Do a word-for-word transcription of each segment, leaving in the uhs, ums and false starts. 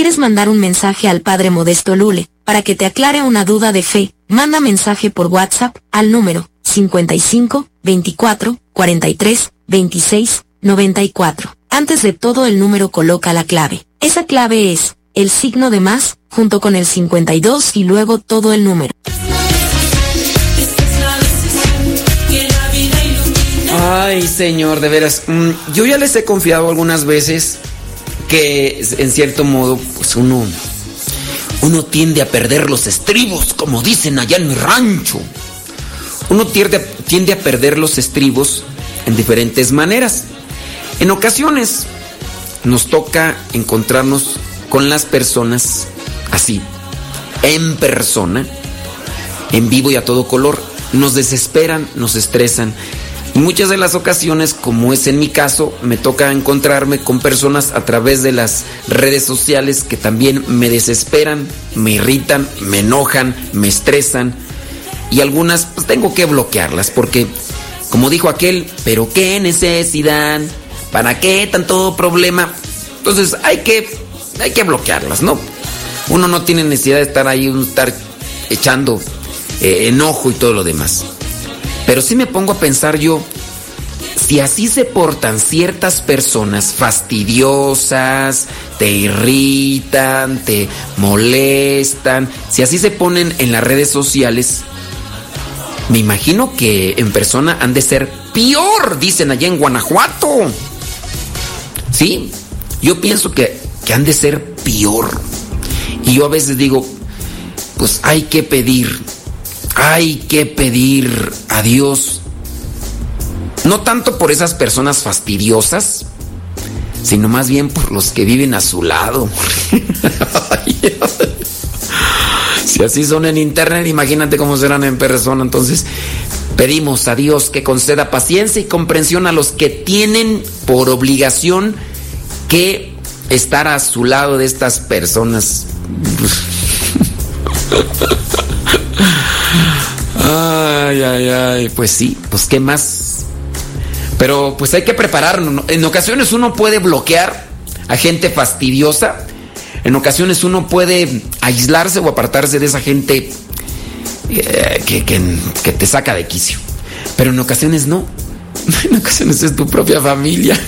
quieres mandar un mensaje al Padre Modesto Lule, para que te aclare una duda de fe, manda mensaje por WhatsApp, al número cincuenta y cinco, veinticuatro, cuarenta y tres, veintiséis, noventa y cuatro. Antes de todo el número coloca la clave. Esa clave es, el signo de más, junto con el cincuenta y dos y luego todo el número. Ay, señor, de veras, mm, yo ya les he confiado algunas veces que en cierto modo, pues uno, uno tiende a perder los estribos, como dicen allá en mi rancho. Uno tiende, tiende a perder los estribos en diferentes maneras. En ocasiones nos toca encontrarnos con las personas así, en persona, en vivo y a todo color. Nos desesperan, nos estresan. Y muchas de las ocasiones, como es en mi caso, me toca encontrarme con personas a través de las redes sociales que también me desesperan, me irritan, me enojan, me estresan. Y algunas pues tengo que bloquearlas porque, como dijo aquel, ¿pero qué necesidad? ¿Para qué tanto problema? Entonces hay que, hay que bloquearlas, ¿no? Uno no tiene necesidad de estar ahí, estar echando eh, enojo y todo lo demás. Pero sí me pongo a pensar yo, si así se portan ciertas personas fastidiosas, te irritan, te molestan, si así se ponen en las redes sociales, me imagino que en persona han de ser peor, dicen allá en Guanajuato. Sí, yo pienso que, que han de ser peor. Y yo a veces digo, pues hay que pedir, hay que pedir a Dios, no tanto por esas personas fastidiosas, sino más bien por los que viven a su lado. Si así son en internet, imagínate cómo serán en persona. Entonces, pedimos a Dios que conceda paciencia y comprensión a los que tienen por obligación que estar a su lado de estas personas. Ay, ay, ay, pues sí, pues qué más. Pero pues hay que prepararnos. En ocasiones uno puede bloquear a gente fastidiosa. En ocasiones uno puede aislarse o apartarse de esa gente eh, que, que, que te saca de quicio. Pero en ocasiones no. En ocasiones es tu propia familia.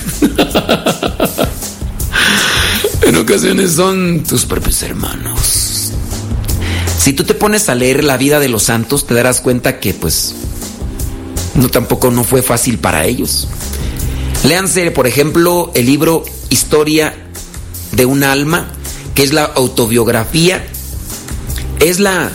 En ocasiones son tus propios hermanos. Si tú te pones a leer la vida de los santos, te darás cuenta que pues no tampoco no fue fácil para ellos. Léanse, por ejemplo, el libro Historia de un alma, que es la autobiografía, es la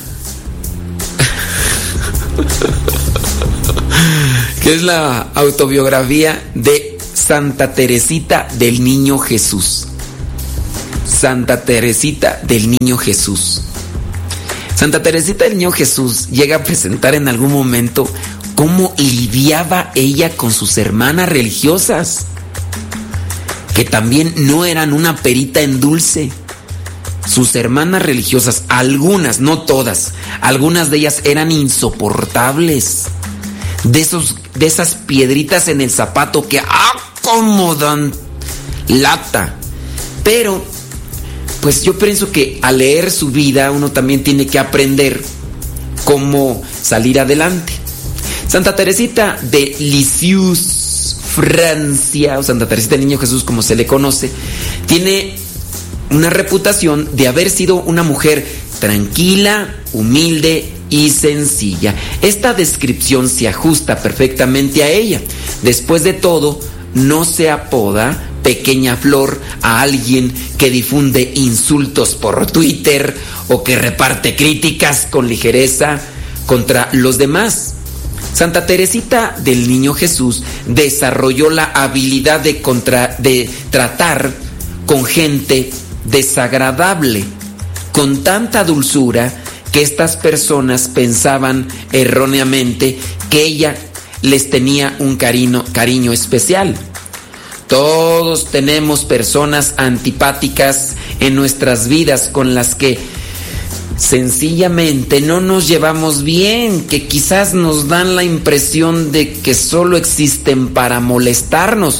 que es la autobiografía de Santa Teresita del Niño Jesús. Santa Teresita del Niño Jesús. Santa Teresita del Niño Jesús llega a presentar en algún momento cómo lidiaba ella con sus hermanas religiosas, que también no eran una perita en dulce. Sus hermanas religiosas, algunas, no todas, algunas de ellas eran insoportables. De esos, de esas piedritas en el zapato que acomodan lata. Pero, pues yo pienso que al leer su vida uno también tiene que aprender cómo salir adelante. Santa Teresita de Lisieux, Francia, o Santa Teresita del Niño Jesús como se le conoce, tiene una reputación de haber sido una mujer tranquila, humilde y sencilla. Esta descripción se ajusta perfectamente a ella. Después de todo, no se apoda pequeña flor a alguien que difunde insultos por Twitter o que reparte críticas con ligereza contra los demás. Santa Teresita del Niño Jesús desarrolló la habilidad de, contra, de tratar con gente desagradable con tanta dulzura que estas personas pensaban erróneamente que ella les tenía un cariño, cariño especial. Todos tenemos personas antipáticas en nuestras vidas con las que sencillamente no nos llevamos bien, que quizás nos dan la impresión de que solo existen para molestarnos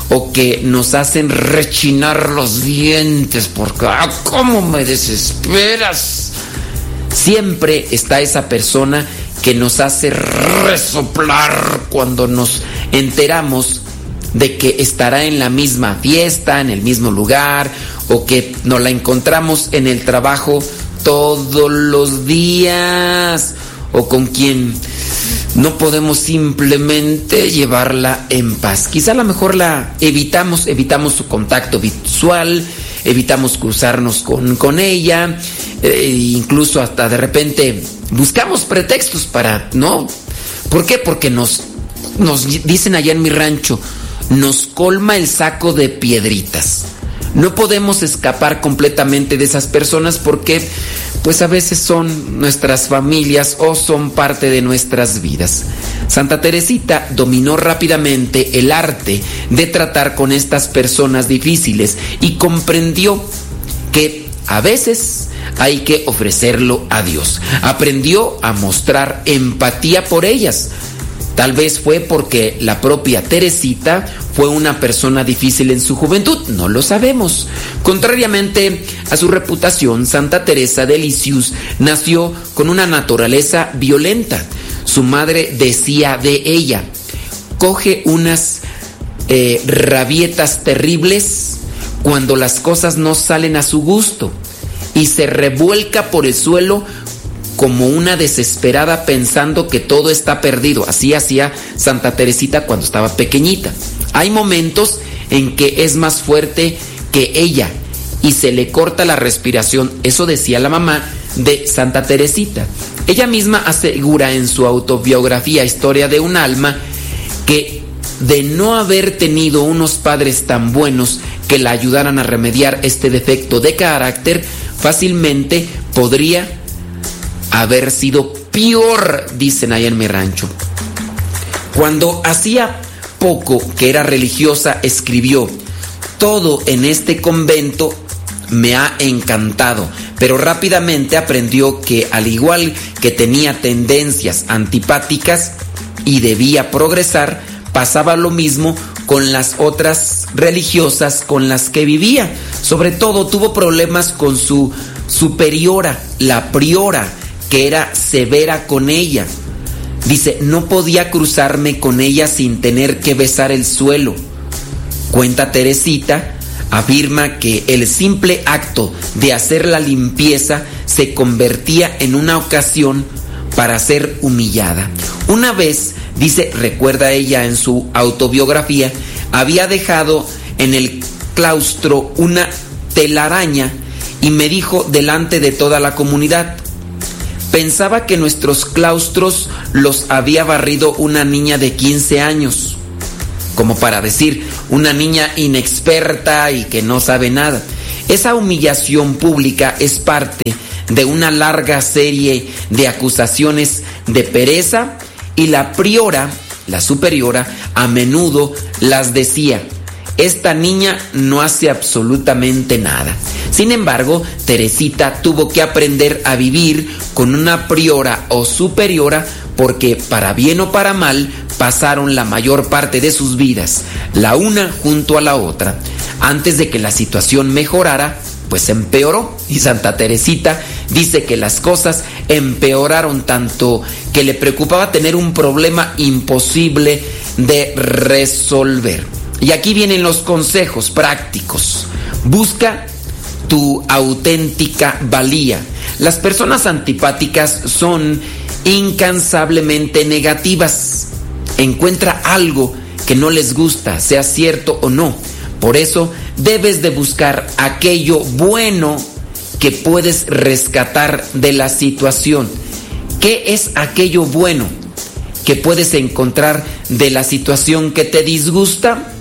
o que nos hacen rechinar los dientes porque ¡ah, cómo me desesperas! Siempre está esa persona que nos hace resoplar cuando nos enteramos de que estará en la misma fiesta, en el mismo lugar, o que nos la encontramos en el trabajo todos los días, o con quien no podemos simplemente llevarla en paz. Quizá a lo mejor la evitamos, evitamos su contacto visual, evitamos cruzarnos con, con ella, eh, incluso hasta de repente buscamos pretextos para, ¿no? ¿Por qué? Porque nos, nos dicen allá en mi rancho, nos colma el saco de piedritas. No podemos escapar completamente de esas personas porque pues a veces son nuestras familias o son parte de nuestras vidas. Santa Teresita dominó rápidamente el arte de tratar con estas personas difíciles y comprendió que a veces hay que ofrecerlo a Dios. Aprendió a mostrar empatía por ellas. Tal vez fue porque la propia Teresita fue una persona difícil en su juventud, no lo sabemos. Contrariamente a su reputación, Santa Teresa de Lisieux nació con una naturaleza violenta. Su madre decía de ella, coge unas eh, rabietas terribles cuando las cosas no salen a su gusto y se revuelca por el suelo como una desesperada pensando que todo está perdido. Así hacía Santa Teresita cuando estaba pequeñita. Hay momentos en que es más fuerte que ella y se le corta la respiración. Eso decía la mamá de Santa Teresita. Ella misma asegura en su autobiografía Historia de un alma que de no haber tenido unos padres tan buenos que la ayudaran a remediar este defecto de carácter, fácilmente podría haber sido peor, dicen allá en mi rancho. Cuando hacía poco que era religiosa, escribió, todo en este convento me ha encantado, pero rápidamente aprendió que al igual que tenía tendencias antipáticas y debía progresar, pasaba lo mismo con las otras religiosas con las que vivía. Sobre todo tuvo problemas con su superiora, la priora, que era severa con ella. Dice, no podía cruzarme con ella sin tener que besar el suelo. Cuenta Teresita, afirma que el simple acto de hacer la limpieza se convertía en una ocasión para ser humillada. Una vez, dice, recuerda ella en su autobiografía, había dejado en el claustro una telaraña y me dijo delante de toda la comunidad, pensaba que nuestros claustros los había barrido una niña de quince años, como para decir, una niña inexperta y que no sabe nada. Esa humillación pública es parte de una larga serie de acusaciones de pereza y la priora, la superiora, a menudo las decía, esta niña no hace absolutamente nada. Sin embargo, Teresita tuvo que aprender a vivir con una priora o superiora porque, para bien o para mal, pasaron la mayor parte de sus vidas, la una junto a la otra. Antes de que la situación mejorara, pues empeoró. Y Santa Teresita dice que las cosas empeoraron tanto que le preocupaba tener un problema imposible de resolver. Y aquí vienen los consejos prácticos. Busca tu auténtica valía. Las personas antipáticas son incansablemente negativas. Encuentra algo que no les gusta, sea cierto o no. Por eso debes de buscar aquello bueno que puedes rescatar de la situación. ¿Qué es aquello bueno que puedes encontrar de la situación que te disgusta?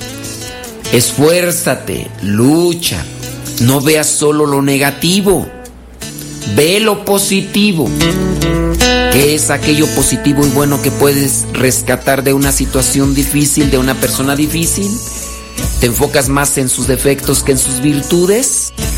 Esfuérzate, lucha. No veas solo lo negativo, ve lo positivo. ¿Qué es aquello positivo y bueno que puedes rescatar de una situación difícil, de una persona difícil? ¿Te enfocas más en sus defectos que en sus virtudes?